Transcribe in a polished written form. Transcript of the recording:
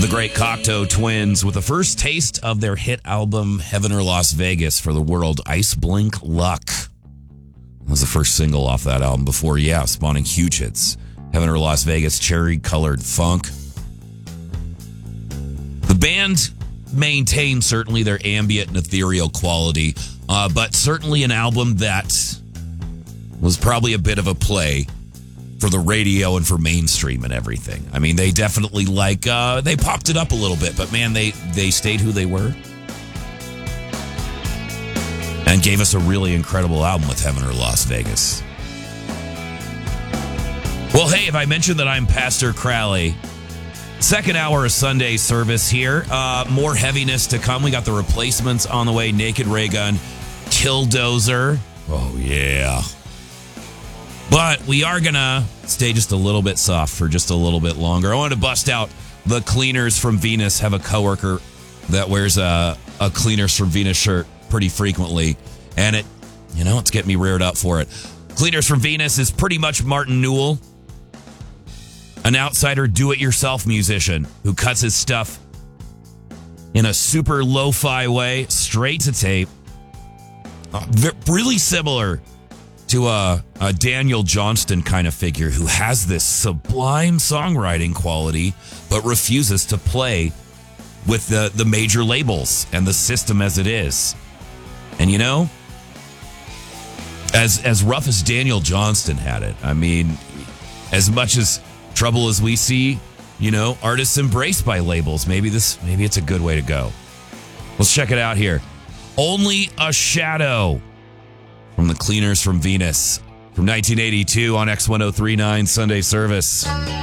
great Cocteau Twins with the first taste of their hit album, Heaven or Las Vegas, for the world, Ice Blink Luck. Was the first single off that album before, spawning huge hits. Heaven or Las Vegas, Cherry Colored Funk. The band maintained certainly their ambient and ethereal quality, but certainly an album that was probably a bit of a play for the radio and for mainstream and everything. I mean, they definitely they popped it up a little bit, but man, they stayed who they were and gave us a really incredible album with Heaven or Las Vegas. Well, hey, if I mentioned that I'm Pastor Crowley, second hour of Sunday service here. More heaviness to come. We got the Replacements on the way, Naked Raygun, Killdozer. Oh, yeah. But we are going to stay just a little bit soft for just a little bit longer. I wanted to bust out the Cleaners from Venus. Have a coworker that wears a Cleaners from Venus shirt pretty frequently. And it's getting me reared up for it. Cleaners from Venus is pretty much Martin Newell, an outsider do-it-yourself musician who cuts his stuff in a super lo-fi way, straight to tape. Really similar to a Daniel Johnston kind of figure who has this sublime songwriting quality, but refuses to play with the major labels and the system as it is. And as rough as Daniel Johnston had it, I mean, as much as trouble as we see, artists embraced by labels, maybe it's a good way to go. Let's check it out here. Only a Shadow from the Cleaners from Venus from 1982 on X1039 Sunday Service.